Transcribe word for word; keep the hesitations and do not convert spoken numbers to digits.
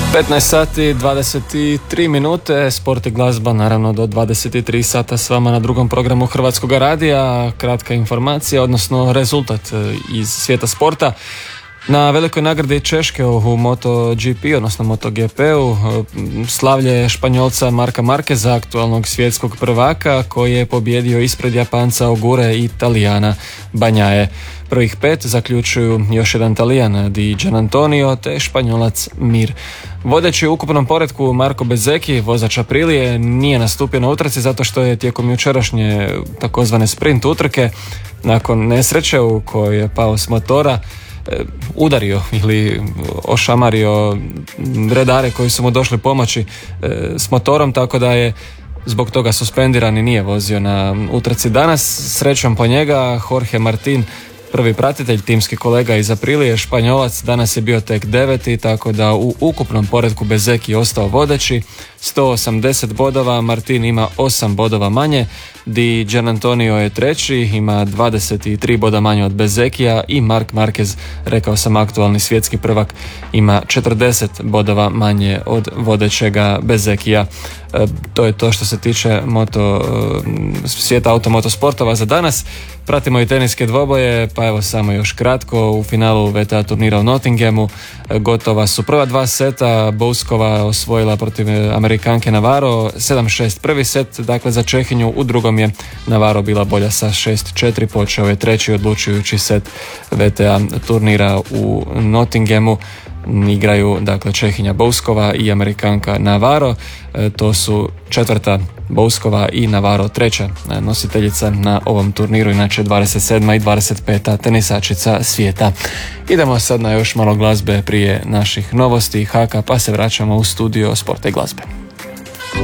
petnaest sati dvadeset tri minute, sport i glazba naravno do dvadeset tri sata s vama na drugom programu Hrvatskog radija. Kratka informacija, odnosno rezultat iz svijeta sporta. Na velikoj nagradi Češke u MotoGP, odnosno MotoGP-u, slavlje Španjolca Marka Markeza, aktualnog svjetskog prvaka, koji je pobjedio ispred Japanca Ogure i Talijana Banjaje. Prvih pet zaključuju još jedan Talijan, Di Gianantonio, te Španjolac Mir. Vodeći u ukupnom poretku Marko Bezzecchi, vozač Aprilije, nije nastupio na utrci zato što je tijekom jučerašnje takozvane sprint utrke, nakon nesreće u kojoj je pao s motora, udario ili ošamario redare koji su mu došli pomoći s motorom, tako da je zbog toga suspendiran i nije vozio na utrci danas. Srećom po njega, Jorge Martin, prvi pratitelj, timski kolega iz Aprilije, Španjolac, danas je bio tek deveti, tako da u ukupnom poretku Bezzecchi ostao vodeći, sto osamdeset bodova, Martin ima osam bodova manje, Di Gianantonio je treći, ima dvadeset tri boda manje od Bezzecchija i Mark Marquez, rekao sam aktualni svjetski prvak, ima četrdeset bodova manje od vodećega Bezzecchija. E, to je to što se tiče moto, svijeta automotosportova za danas. Pratimo i teniske dvoboje, pa evo samo još kratko. U finalu V T A turnira u Nottinghamu gotova su prva dva seta. Bouskova osvojila protiv Amerikanke Navarro sedam šest prvi set, dakle za Čehinju. U drugom je Navarro bila bolja sa šest četiri, počeo je treći odlučujući set V T A turnira u Nottinghamu. Igraju dakle Čehinja Bouskova i Amerikanka Navarro. E, to su četvrta Bouskova i Navarro treća nositeljica na ovom turniru, inače dvadeset sedma i dvadeset peta tenisačica svijeta. Idemo sad na još malo glazbe prije naših novosti i haka, pa se vraćamo u studio sporta i glazbe.